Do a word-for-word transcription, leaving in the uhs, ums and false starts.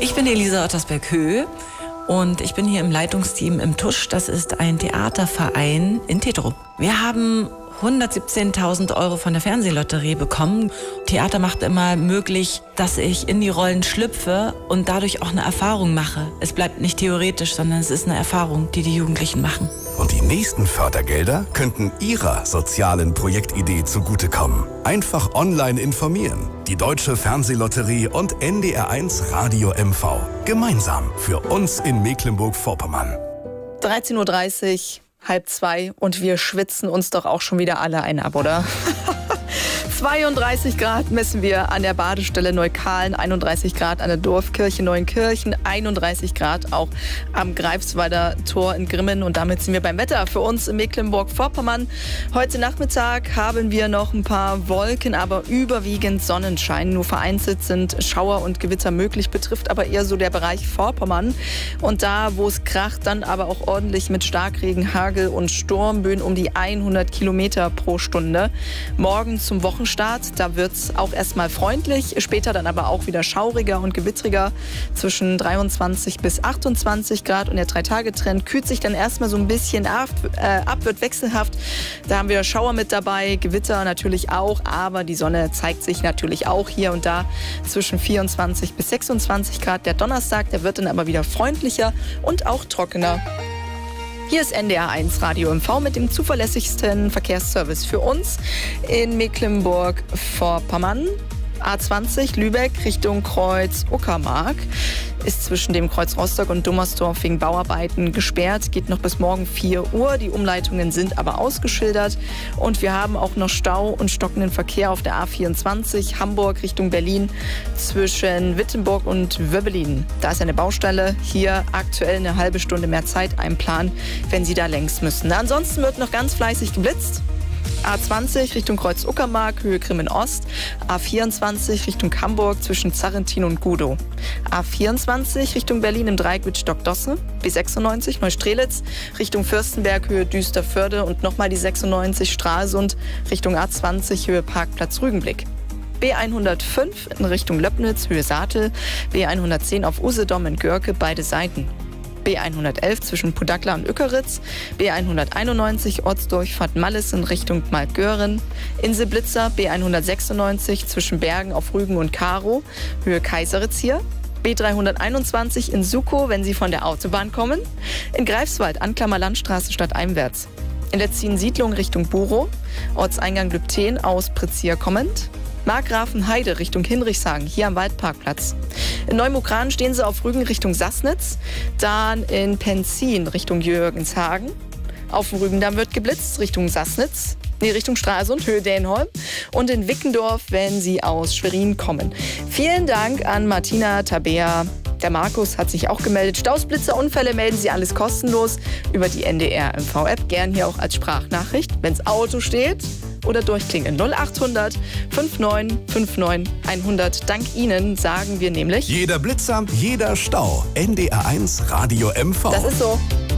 Ich bin Elisa Ottersberg-Höh und ich bin hier im Leitungsteam im Tusch. Das ist ein Theaterverein in Tetro. Wir haben hundertsiebzehntausend Euro von der Fernsehlotterie bekommen. Theater macht immer möglich, dass ich in die Rollen schlüpfe und dadurch auch eine Erfahrung mache. Es bleibt nicht theoretisch, sondern es ist eine Erfahrung, die die Jugendlichen machen. Und die nächsten Fördergelder könnten Ihrer sozialen Projektidee zugutekommen. Einfach online informieren. Die Deutsche Fernsehlotterie und N D R eins Radio M V. Gemeinsam für uns in Mecklenburg-Vorpommern. dreizehn Uhr dreißig, halb zwei und wir schwitzen uns doch auch schon wieder alle ein ab, oder? zweiunddreißig Grad messen wir an der Badestelle Neukahlen, einunddreißig Grad an der Dorfkirche Neuenkirchen, einunddreißig Grad auch am Greifswalder Tor in Grimmen. Und damit sind wir beim Wetter für uns in Mecklenburg-Vorpommern. Heute Nachmittag haben wir noch ein paar Wolken, aber überwiegend Sonnenschein. Nur vereinzelt sind Schauer und Gewitter möglich, betrifft aber eher so der Bereich Vorpommern. Und da, wo es kracht, dann aber auch ordentlich mit Starkregen, Hagel und Sturmböen um die hundert Kilometer pro Stunde. Morgen zum Wochenstart, da wird es auch erstmal freundlich, später dann aber auch wieder schauriger und gewittriger, zwischen dreiundzwanzig bis achtundzwanzig Grad. Und der Drei-Tage-Trend kühlt sich dann erstmal so ein bisschen ab, äh, ab, wird wechselhaft. Da haben wir Schauer mit dabei, Gewitter natürlich auch, aber die Sonne zeigt sich natürlich auch hier und da zwischen vierundzwanzig bis sechsundzwanzig Grad. Der Donnerstag, der wird dann aber wieder freundlicher und auch trockener. Hier ist N D R eins Radio M V mit dem zuverlässigsten Verkehrsservice für uns in Mecklenburg-Vorpommern. A zwanzig Lübeck Richtung Kreuz Uckermark ist zwischen dem Kreuz Rostock und Dummersdorf wegen Bauarbeiten gesperrt. Geht noch bis morgen vier Uhr. Die Umleitungen sind aber ausgeschildert. Und wir haben auch noch Stau und stockenden Verkehr auf der A vierundzwanzig Hamburg Richtung Berlin zwischen Wittenburg und Wöbbelin. Da ist eine Baustelle. Hier aktuell eine halbe Stunde mehr Zeit einplanen, wenn Sie da längs müssen. Ansonsten wird noch ganz fleißig geblitzt. A zwanzig Richtung Kreuz Uckermark, Höhe Grimmen Ost. A vierundzwanzig Richtung Hamburg zwischen Zarrentin und Gudow. A vierundzwanzig Richtung Berlin im Dreieck mit Stockdosse. B sechsundneunzig Neustrelitz Richtung Fürstenberg, Höhe Düsterförde. Und nochmal die sechsundneunzig Stralsund Richtung A zwanzig, Höhe Parkplatz Rügenblick. B hundertfünf in Richtung Löbnitz, Höhe Saatel. B hundertzehn auf Usedom in Görke, beide Seiten. B hundertelf zwischen Pudakla und Ückeritz, B hunderteinundneunzig Ortsdurchfahrt Malles in Richtung Maltgören, Inselblitzer B hundertsechsundneunzig zwischen Bergen auf Rügen und Karow, Höhe Kaiseritz hier, B dreihunderteinundzwanzig in Sukow, wenn Sie von der Autobahn kommen, in Greifswald Anklammer Landstraße stadteinwärts, in der Ziehen-Siedlung Richtung Burow, Ortseingang Lübten aus Prizier kommend, Markgrafenheide Richtung Hinrichshagen, hier am Waldparkplatz. In Neumukran stehen Sie auf Rügen Richtung Sassnitz, dann in Penzin Richtung Jürgenshagen. Auf dem Rügendamm wird geblitzt Richtung Sassnitz, nee, Richtung Stralsund, Höhe Dänholm. Und in Wickendorf, wenn Sie aus Schwerin kommen. Vielen Dank an Martina Tabea. Der Markus hat sich auch gemeldet. Stausblitzer, Unfälle melden Sie alles kostenlos über die N D R M V-App. Gern hier auch als Sprachnachricht, wenn's Auto steht. Oder durchklingen. null achthundert neunundfünfzig neunundfünfzig hundert. Dank Ihnen sagen wir nämlich: Jeder Blitzer, jeder Stau. N D R eins Radio M V. Das ist so.